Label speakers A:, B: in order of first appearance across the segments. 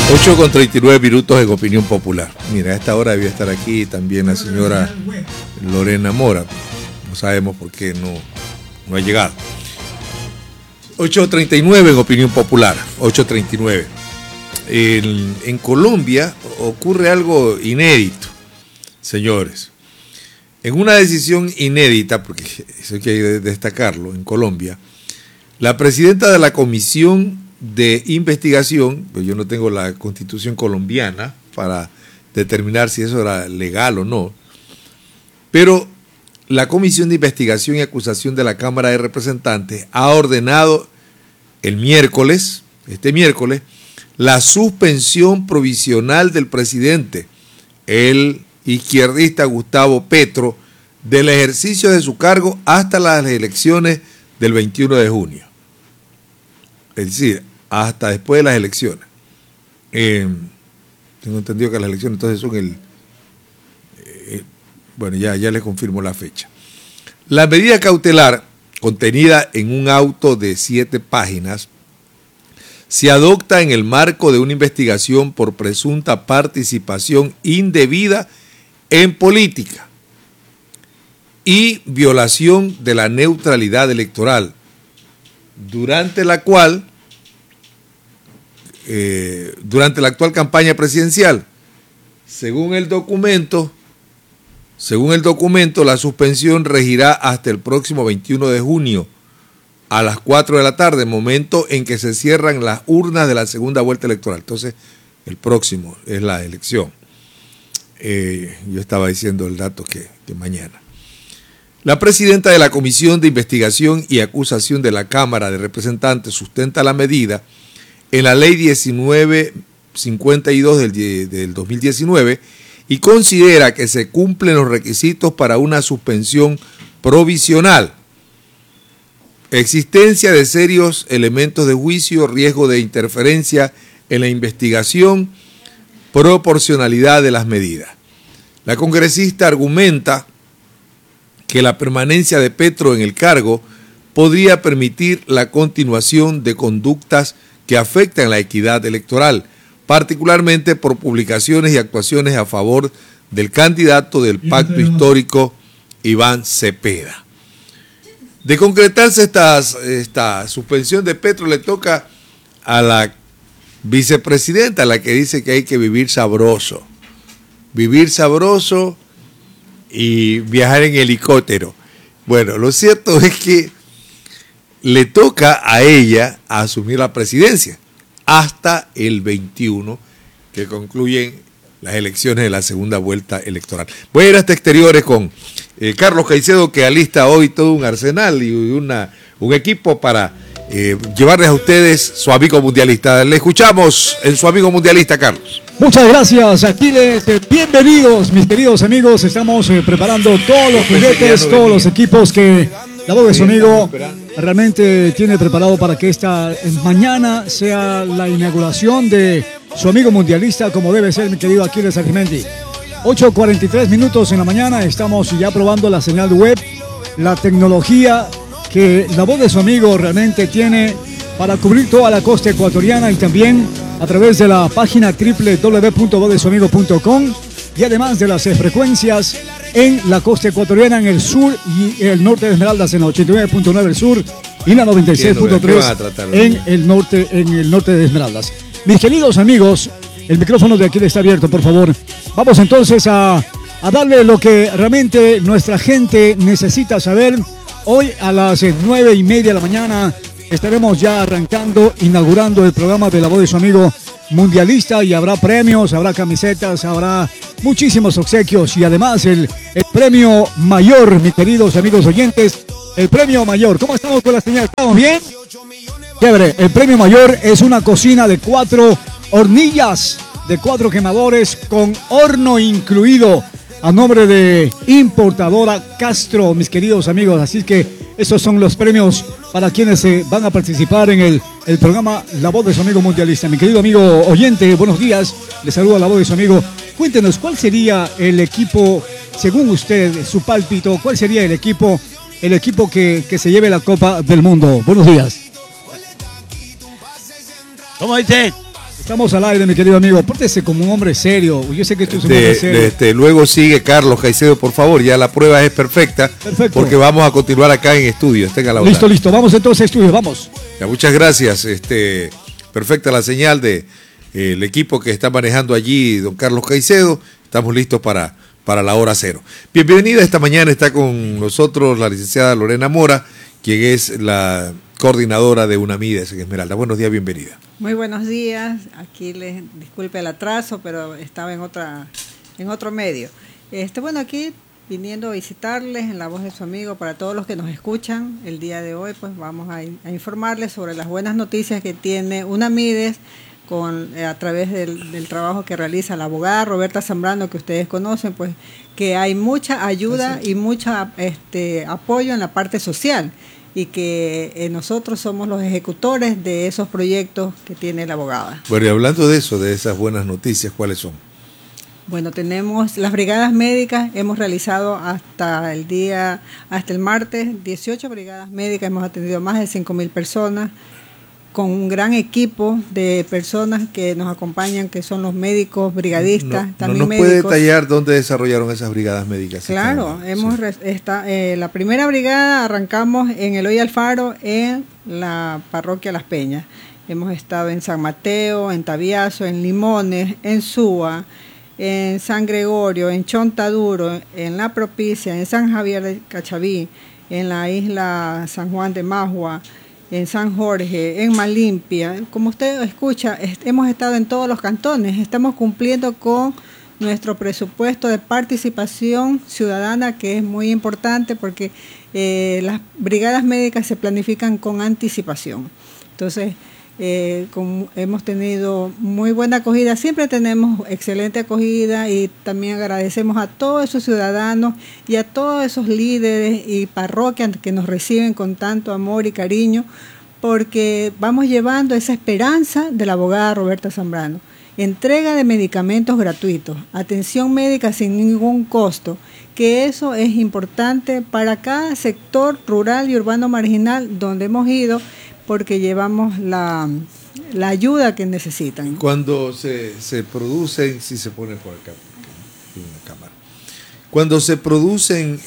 A: 8:39 en Opinión Popular. Mira, a esta hora debía estar aquí también la señora Lorena Mora. No sabemos por qué no ha llegado. 8:39 en Opinión Popular. 8:39. En Colombia ocurre algo inédito, señores. En una decisión inédita, porque eso hay que destacarlo, en Colombia, la presidenta de la Comisión de Investigación, pues yo no tengo la Constitución colombiana para determinar si eso era legal o no, pero la Comisión de Investigación y Acusación de la Cámara de Representantes ha ordenado este miércoles, la suspensión provisional del presidente, el izquierdista Gustavo Petro, del ejercicio de su cargo hasta las elecciones del 21 de junio. Es decir, hasta después de las elecciones. Tengo entendido que las elecciones entonces son bueno, ya les confirmo la fecha. La medida cautelar, contenida en un auto de 7 páginas, se adopta en el marco de una investigación por presunta participación indebida en política y violación de la neutralidad electoral, durante la actual campaña presidencial. Según el documento, la suspensión regirá hasta el próximo 21 de junio a las 4 de la tarde, momento en que se cierran las urnas de la segunda vuelta electoral. Entonces, el próximo es la elección. Yo estaba diciendo el dato que mañana. La presidenta de la Comisión de Investigación y Acusación de la Cámara de Representantes sustenta la medida en la Ley 1952 del 2019 y considera que se cumplen los requisitos para una suspensión provisional: existencia de serios elementos de juicio, riesgo de interferencia en la investigación, proporcionalidad de las medidas. La congresista argumenta que la permanencia de Petro en el cargo podría permitir la continuación de conductas que afectan la equidad electoral, particularmente por publicaciones y actuaciones a favor del candidato del pacto histórico, Iván Cepeda. De concretarse esta suspensión de Petro, le toca a la vicepresidenta, la que dice que hay que vivir sabroso y viajar en helicóptero. Bueno, lo cierto es que le toca a ella asumir la presidencia hasta el 21, que concluyen las elecciones de la segunda vuelta electoral. Voy a ir hasta exteriores con Carlos Caicedo, que alista hoy todo un arsenal y un equipo para llevarles a ustedes su amigo mundialista. Le escuchamos en su amigo mundialista, Carlos.
B: Muchas gracias, Aquiles. Bienvenidos, mis queridos amigos. Estamos preparando todos los juguetes, todos los equipos que la voz de su amigo realmente tiene preparado para que esta mañana sea la inauguración de su amigo mundialista, como debe ser, mi querido Aquiles Argimendi. 8:43 en la mañana, estamos ya probando la señal web, la tecnología que la voz de su amigo realmente tiene para cubrir toda la costa ecuatoriana y también a través de la página www.vozdesuamigo.com y además de las frecuencias en la costa ecuatoriana, en el sur y el norte de Esmeraldas, en la 89.9 el sur y la 96.3 en el norte de Esmeraldas. Mis queridos amigos, el micrófono de aquí está abierto, por favor. Vamos entonces a darle lo que realmente nuestra gente necesita saber. Hoy a las 9:30 de la mañana estaremos ya arrancando, inaugurando el programa de la voz de su amigo mundialista, y habrá premios, habrá camisetas, habrá muchísimos obsequios y además el premio mayor, mis queridos amigos oyentes, el premio mayor. ¿Cómo estamos con la señal? ¿Estamos bien? Chévere. El premio mayor es una cocina de 4 hornillas, de 4 quemadores con horno incluido, a nombre de importadora Castro, mis queridos amigos. Así que esos son los premios para quienes van a participar en el programa La Voz de su Amigo Mundialista. Mi querido amigo oyente, buenos días. Le saluda La Voz de su Amigo. Cuéntenos, ¿cuál sería el equipo, según usted, su pálpito? ¿Cuál sería el equipo que se lleve la Copa del Mundo? Buenos días.
C: ¿Cómo dice?
B: Estamos al aire, mi querido amigo. Pórtese como un hombre serio. Yo sé que tú eres un hombre serio.
A: Luego sigue Carlos Caicedo, por favor. Ya la prueba es perfecta. Perfecto. Porque vamos a continuar acá en estudios. Tenga la
B: Listo, listo. Vamos entonces a estudios. Vamos.
A: Ya, muchas gracias. Perfecta la señal de el equipo que está manejando allí, don Carlos Caicedo. Estamos listos para la hora cero. Bienvenida esta mañana. Está con nosotros la licenciada Lorena Mora, quien es la coordinadora de UNAMIDES en Esmeralda. Buenos días, bienvenida.
C: Muy buenos días. Aquí les disculpe el atraso, pero estaba en otro medio. Bueno, aquí viniendo a visitarles en la voz de su amigo para todos los que nos escuchan el día de hoy, pues vamos a informarles sobre las buenas noticias que tiene UNAMIDES a través del trabajo que realiza la abogada Roberta Zambrano, que ustedes conocen, pues que hay mucha ayuda y mucho apoyo en la parte social, y que nosotros somos los ejecutores de esos proyectos que tiene la abogada.
A: Bueno, y hablando de eso, de esas buenas noticias, ¿cuáles son?
C: Bueno, tenemos las brigadas médicas, hemos realizado hasta el martes 18 brigadas médicas, hemos atendido más de 5.000 personas, con un gran equipo de personas que nos acompañan, que son los médicos, brigadistas, también
A: ¿No nos
C: médicos.
A: puede detallar dónde desarrollaron esas brigadas médicas?
C: Claro, la primera brigada arrancamos en Eloy Alfaro, en la parroquia Las Peñas. Hemos estado en San Mateo, en Tabiazo, en Limones, en Súa, en San Gregorio, en Chontaduro, en La Propicia, en San Javier de Cachaví, en la isla San Juan de Majua, en San Jorge, en Malimpia. Como usted escucha, hemos estado en todos los cantones, estamos cumpliendo con nuestro presupuesto de participación ciudadana, que es muy importante porque las brigadas médicas se planifican con anticipación. Entonces, hemos tenido muy buena acogida, siempre tenemos excelente acogida, y también agradecemos a todos esos ciudadanos y a todos esos líderes y parroquias que nos reciben con tanto amor y cariño, porque vamos llevando esa esperanza de la abogada Roberta Zambrano. Entrega de medicamentos gratuitos, atención médica sin ningún costo, que eso es importante para cada sector rural y urbano marginal donde hemos ido, porque llevamos la ayuda que necesitan.
A: Cuando se producen, si se pone por acá, una cámara, cuando se producen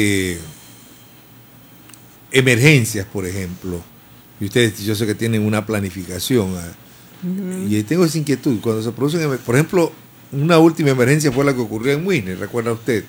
A: emergencias, por ejemplo, y ustedes, yo sé que tienen una planificación, y tengo esa inquietud, cuando se producen, por ejemplo, una última emergencia fue la que ocurrió en Muisne, ¿recuerda usted?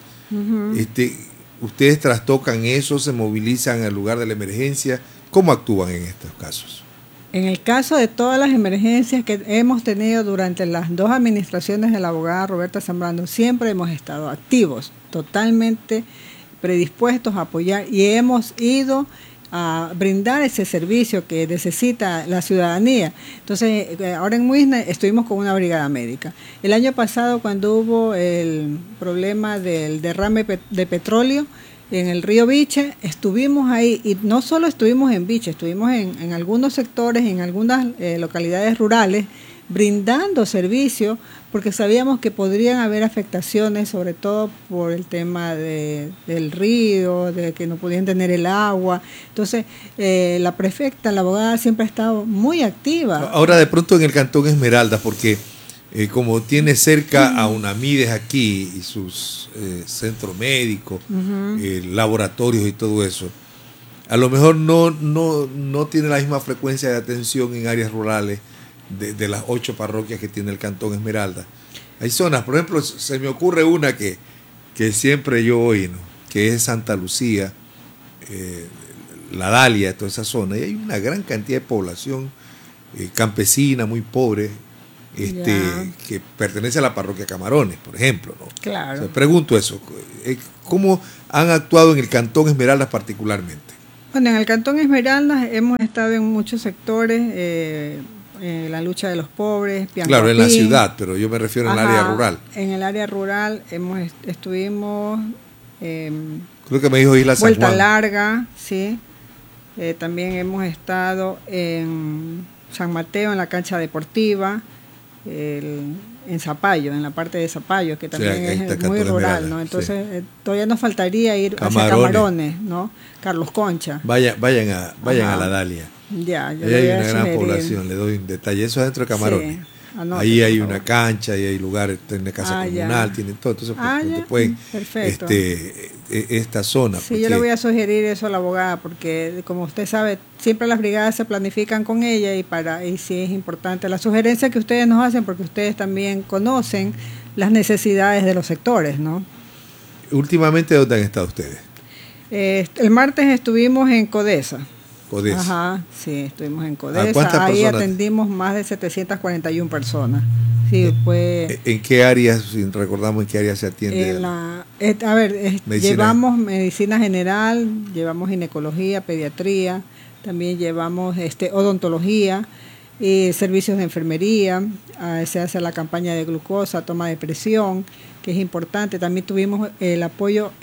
A: Ustedes trastocan eso, se movilizan al lugar de la emergencia. ¿Cómo actúan en estos casos?
C: En el caso de todas las emergencias que hemos tenido durante las dos administraciones de la abogada Roberta Zambrano, siempre hemos estado activos, totalmente predispuestos a apoyar, y hemos ido a brindar ese servicio que necesita la ciudadanía. Entonces, ahora en Muisne estuvimos con una brigada médica. El año pasado, cuando hubo el problema del derrame de petróleo en el río Biche, estuvimos ahí, y no solo estuvimos en Biche, estuvimos en algunos sectores, en algunas localidades rurales, brindando servicio, porque sabíamos que podrían haber afectaciones, sobre todo por el tema del río, de que no podían tener el agua. Entonces, la prefecta, la abogada, siempre ha estado muy activa.
A: Ahora, de pronto en el Cantón Esmeralda, porque como tiene cerca a UNAMIDES aquí y sus centros médicos, laboratorios y todo eso, a lo mejor no tiene la misma frecuencia de atención en áreas rurales de las 8 parroquias que tiene el Cantón Esmeralda. Hay zonas, por ejemplo, se me ocurre una que siempre yo oí, ¿no?, que es Santa Lucía, La Dalia, toda esa zona, y hay una gran cantidad de población campesina, muy pobre, que pertenece a la parroquia Camarones, por ejemplo, ¿no?
C: Claro.
A: O sea, pregunto eso, ¿cómo han actuado en el Cantón Esmeralda particularmente?
C: Bueno, en el Cantón Esmeralda hemos estado en muchos sectores, la lucha de los pobres,
A: Claro, en la ciudad, pero yo me refiero al área rural.
C: En el área rural estuvimos
A: creo que me dijo Isla San Juan.
C: Vuelta Larga, sí. También hemos estado en San Mateo, en la cancha deportiva, en Zapallo, en la parte de Zapallo, que también es muy rural, ¿no? Entonces, todavía nos faltaría ir hacia Camarones, ¿no? Carlos Concha.
A: Vayan a La Dalia.
C: Ya,
A: ahí hay una gran población, le doy un detalle. Eso es dentro de Camarones.
C: Anote,
A: ahí hay una cancha, y hay lugares, tiene casa comunal, tienen todo, entonces pueden esta zona.
C: Sí, yo le voy a sugerir eso a la abogada, porque como usted sabe, siempre las brigadas se planifican con ella y sí es importante la sugerencia que ustedes nos hacen, porque ustedes también conocen las necesidades de los sectores, ¿no?
A: Últimamente, ¿dónde han estado ustedes?
C: El martes estuvimos en Codesa.
A: Codesa.
C: Ajá, sí, estuvimos en Codesa.
A: ¿Cuántas
C: ahí
A: personas?
C: Atendimos más de 741 personas. Sí, fue.
A: ¿En qué áreas, si recordamos en qué áreas se atiende?
C: Llevamos medicina general, llevamos ginecología, pediatría, también llevamos odontología, servicios de enfermería, se hace la campaña de glucosa, toma de presión, que es importante. También tuvimos el apoyo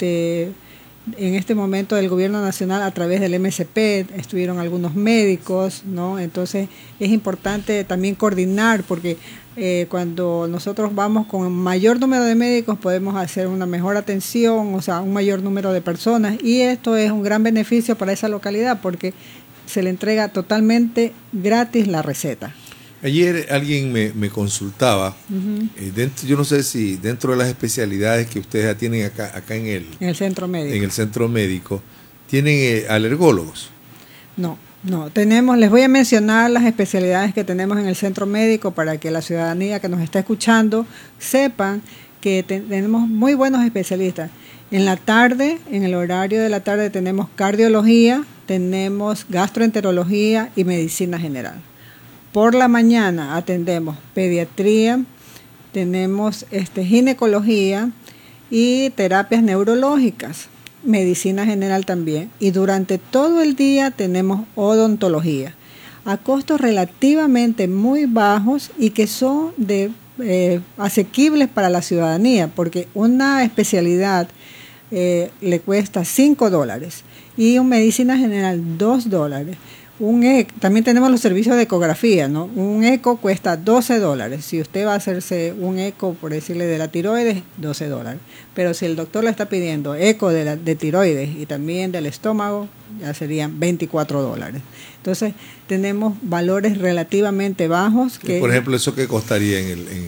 C: en este momento del gobierno nacional a través del MSP, estuvieron algunos médicos, ¿no? Entonces es importante también coordinar, porque cuando nosotros vamos con un mayor número de médicos podemos hacer una mejor atención, o sea, un mayor número de personas, y esto es un gran beneficio para esa localidad porque se le entrega totalmente gratis la receta.
A: Ayer alguien me consultaba, yo no sé si dentro de las especialidades que ustedes tienen acá en el centro médico, ¿tienen alergólogos?
C: No, les voy a mencionar las especialidades que tenemos en el centro médico para que la ciudadanía que nos está escuchando sepan que tenemos muy buenos especialistas. En la tarde, en el horario de la tarde, tenemos cardiología, tenemos gastroenterología y medicina general. Por la mañana atendemos pediatría, tenemos ginecología y terapias neurológicas, medicina general también. Y durante todo el día tenemos odontología, a costos relativamente muy bajos y que son asequibles para la ciudadanía, porque una especialidad le cuesta $5 y una medicina general $2. También tenemos los servicios de ecografía, ¿no? Un eco cuesta $12. Si usted va a hacerse un eco, por decirle, de la tiroides, $12. Pero si el doctor le está pidiendo eco de tiroides y también del estómago, ya serían $24. Entonces, tenemos valores relativamente bajos.
A: Por ejemplo, ¿eso qué costaría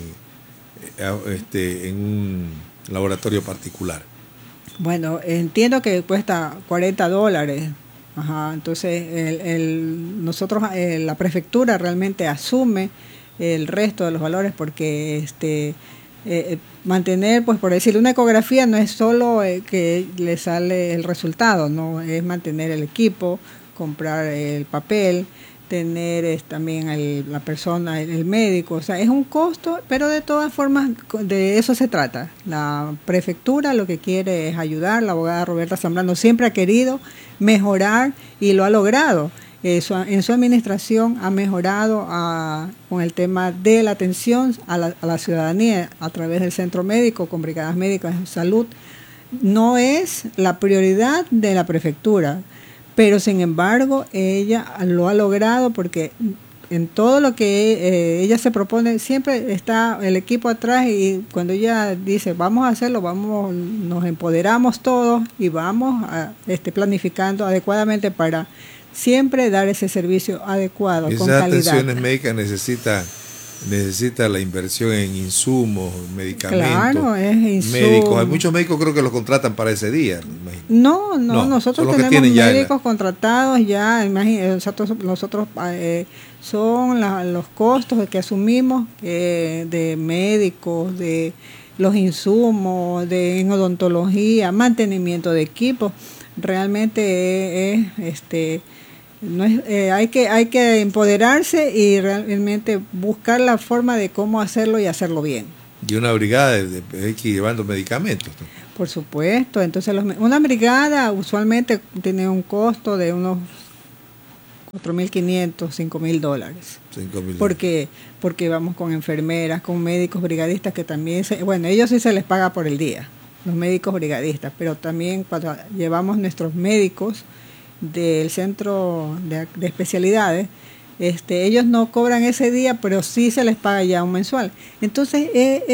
A: en un laboratorio particular?
C: Bueno, entiendo que cuesta $40. Ajá, entonces nosotros la prefectura realmente asume el resto de los valores, porque mantener, pues por decir, una ecografía no es solo que le sale el resultado, no es mantener el equipo, comprar el papel, tener también la persona, el médico, o sea, es un costo, pero de todas formas de eso se trata. La prefectura lo que quiere es ayudar. La abogada Roberta Zambrano siempre ha querido mejorar y lo ha logrado. En su administración ha mejorado con el tema de la atención a la ciudadanía a través del centro médico con brigadas médicas de salud. No es la prioridad de la prefectura, pero sin embargo ella lo ha logrado, porque en todo lo que ella se propone siempre está el equipo atrás, y cuando ella dice vamos a hacerlo, nos empoderamos todos y vamos planificando adecuadamente para siempre dar ese servicio adecuado, con calidad.
A: Esas atenciones médicas necesita la inversión en insumos, medicamentos,
C: claro, es
A: médicos. Hay muchos médicos, creo que los contratan para ese día.
C: No, nosotros tenemos médicos contratados ya. Nosotros son los costos que asumimos de médicos, de los insumos, en odontología, mantenimiento de equipos. Realmente no es, hay que empoderarse y realmente buscar la forma de cómo hacerlo y hacerlo bien.
A: Y una brigada hay que ir llevando medicamentos, ¿no?
C: Por supuesto. Entonces una brigada usualmente tiene un costo de unos $4,500, $5,000. Porque vamos con enfermeras, con médicos brigadistas que también ellos sí se les paga por el día, los médicos brigadistas, pero también cuando llevamos nuestros médicos del centro de especialidades, ellos no cobran ese día, pero sí se les paga ya un mensual. Entonces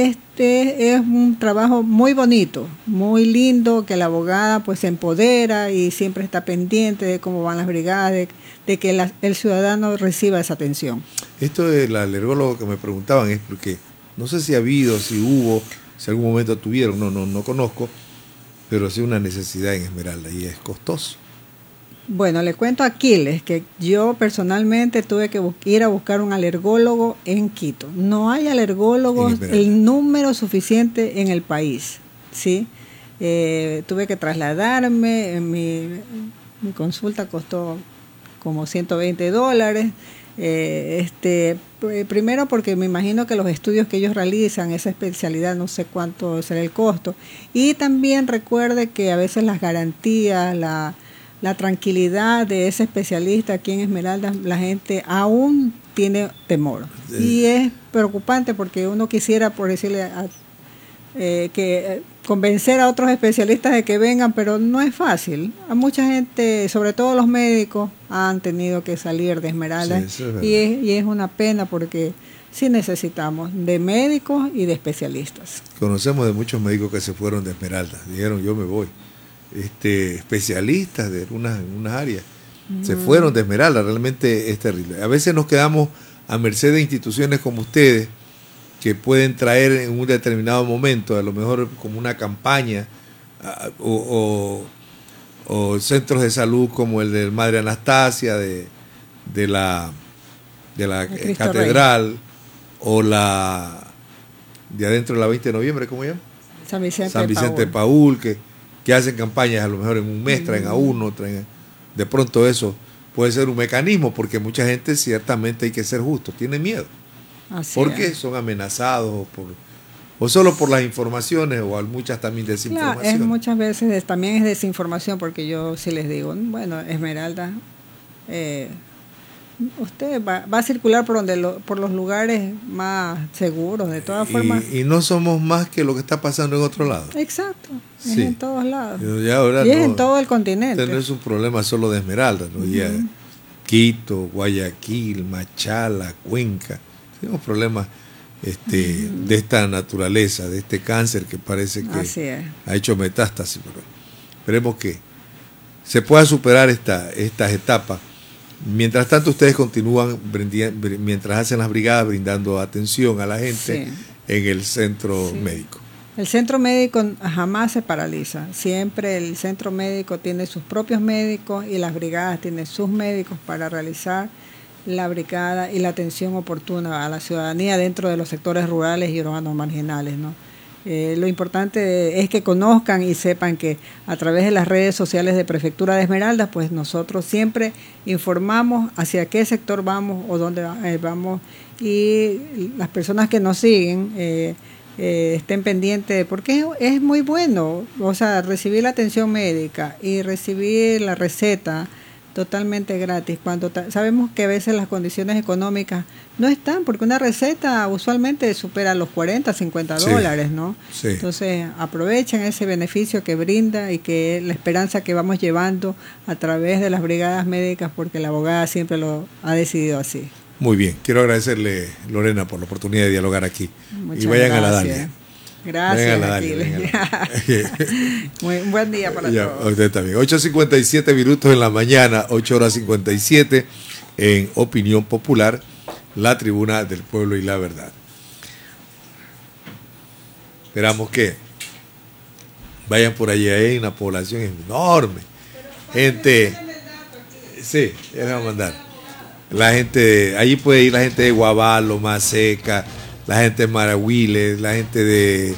C: es un trabajo muy bonito, muy lindo, que la abogada pues se empodera y siempre está pendiente de cómo van las brigadas, de que el ciudadano reciba esa atención.
A: Esto del alergólogo que me preguntaban es porque no sé si ha habido, si hubo, si algún momento tuvieron, no conozco, pero sí una necesidad en Esmeralda y es costoso.
C: Bueno, le cuento a Aquiles que yo personalmente tuve que ir a buscar un alergólogo en Quito. No hay alergólogos el número suficiente en el país, ¿sí? Tuve que trasladarme, mi consulta costó como $120. Primero porque me imagino que los estudios que ellos realizan, esa especialidad, no sé cuánto será el costo. Y también recuerde que a veces las garantías, la tranquilidad de ese especialista aquí en Esmeralda, la gente aún tiene temor. Y es preocupante porque uno quisiera, por decirle, convencer a otros especialistas de que vengan, pero no es fácil. A mucha gente, sobre todo los médicos, han tenido que salir de Esmeralda, y es una pena porque sí necesitamos de médicos y de especialistas.
A: Conocemos de muchos médicos que se fueron de Esmeralda, dijeron yo me voy. Especialistas de unas áreas se fueron de Esmeralda, realmente es terrible. A veces nos quedamos a merced de instituciones como ustedes que pueden traer en un determinado momento, a lo mejor como una campaña o centros de salud como el de Madre Anastasia de la catedral Rey, o la de adentro de la 20 de noviembre, ¿cómo se llama?
C: San Vicente
A: Paúl, que hacen campañas a lo mejor en un mes, traen a uno, de pronto eso puede ser un mecanismo, porque mucha gente, ciertamente hay que ser justo, tiene miedo. Porque son amenazados o solo por las informaciones, o muchas también desinformación.
C: Claro, muchas veces también es desinformación, porque yo sí les digo, bueno, Esmeralda, usted va a circular por los lugares más seguros, de todas formas.
A: Y no somos más que lo que está pasando en otro lado.
C: Exacto, es en todos lados.
A: Y ahora
C: es en todo el continente.
A: No es un problema solo de Esmeralda, ¿no? Ya Quito, Guayaquil, Machala, Cuenca. Tenemos problemas de esta naturaleza, de este cáncer que parece que ha hecho metástasis. Pero esperemos que se pueda superar estas etapas. Mientras tanto, ustedes continúan, mientras hacen las brigadas, brindando atención a la gente en el centro médico.
C: El centro médico jamás se paraliza. Siempre el centro médico tiene sus propios médicos y las brigadas tienen sus médicos para realizar la brigada y la atención oportuna a la ciudadanía dentro de los sectores rurales y urbanos marginales, ¿no? Lo importante es que conozcan y sepan que a través de las redes sociales de Prefectura de Esmeraldas, pues nosotros siempre informamos hacia qué sector vamos o dónde vamos, y las personas que nos siguen estén pendientes, porque es muy bueno, o sea, recibir la atención médica y recibir la receta totalmente gratis, cuando sabemos que a veces las condiciones económicas no están, porque una receta usualmente supera los $40-50, ¿no? Sí. Entonces aprovechen ese beneficio que brinda y que la esperanza que vamos llevando a través de las brigadas médicas, porque la abogada siempre lo ha decidido así.
A: Muy bien, quiero agradecerle, Lorena, por la oportunidad de dialogar aquí.
C: Muchas
A: y vayan
C: gracias.
A: A la Dalia.
C: Gracias, Aquiles. Muy buen día para todos.
A: Usted también. 8:57 minutos en la mañana, 8:57 en Opinión Popular, la tribuna del pueblo y la verdad. Esperamos que vayan por allí, hay una población enorme. Gente, sí, ya les voy a mandar. La gente, allí puede ir la gente de Guabalo, Maseca, la gente de Marahuiles, la gente de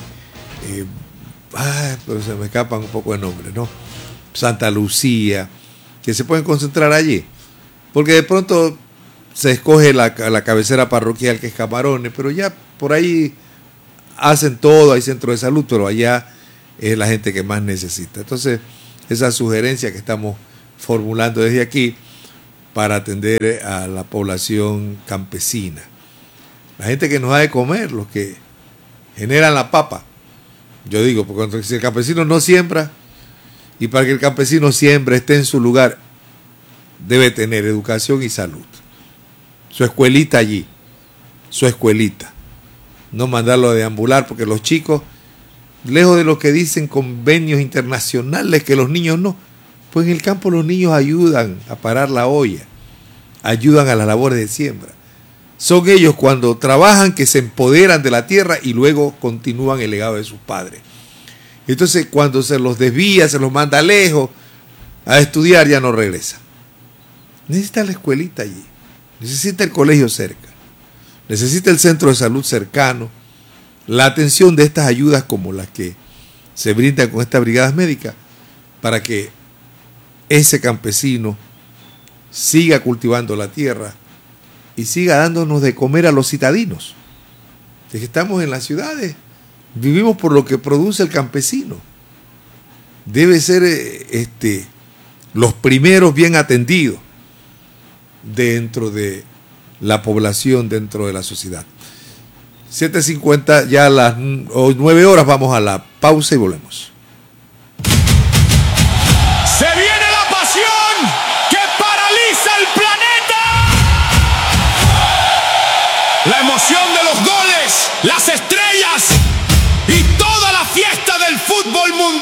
A: pero se me escapan un poco de nombres, ¿no? Santa Lucía, que se pueden concentrar allí, porque de pronto se escoge la cabecera parroquial, que es Camarones, pero ya por ahí hacen todo, hay centro de salud, pero allá es la gente que más necesita. Entonces, esa sugerencia que estamos formulando desde aquí para atender a la población campesina. La gente que nos da de comer, los que generan la papa. Yo digo, porque si el campesino no siembra, y para que el campesino siembre, esté en su lugar, debe tener educación y salud. Su escuelita allí, su escuelita. No mandarlo a deambular, porque los chicos, lejos de lo que dicen convenios internacionales, que los niños no, pues en el campo los niños ayudan a parar la olla, ayudan a las labores de siembra. son ellos cuando trabajan que se empoderan de la tierra y luego continúan el legado de sus padres. Entonces cuando se los desvía, se los manda lejos a estudiar, ya no regresa. Necesita la escuelita allí, necesita el colegio cerca, necesita el centro de salud cercano, la atención de estas ayudas como las que se brindan con estas brigadas médicas para que ese campesino siga cultivando la tierra y siga dándonos de comer a los citadinos. Es que estamos en las ciudades, vivimos por lo que produce el campesino. Debe ser los primeros bien atendidos dentro de la población, dentro de la sociedad. 7:50, ya a las 9 horas vamos a la pausa y volvemos.
D: Se viene la pasión que paraliza el planeta. La emoción de los goles, las estrellas y toda la fiesta del fútbol mundial.